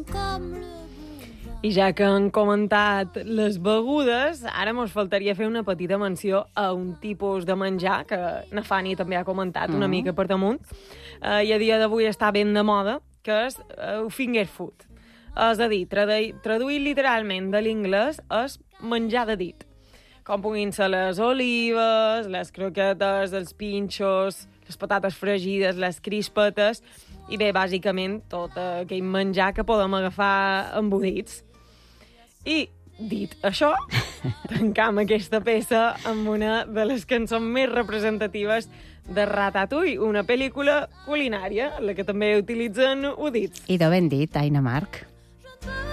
I ja que han comentat les begudes, ara mos faltaria fer una petita menció a un tipus de menjar que na Fanny també ha comentat una mica per damunt, i a dia d'avui està ben de moda, que és finger food. És a dir, traduït literalment de l'inglès és menjar de dit. Com puguin ser les olives, les croquetes, els pinxos, les patates fregides, les crispetes, i bé, bàsicament, tot aquell menjar que podem agafar embudits. I, dit això, tancam aquesta peça amb una de les cançons més representatives de Ratatouille, una pel·lícula culinària, en la que també utilitzen udits. I de ben dit, Aina Marc.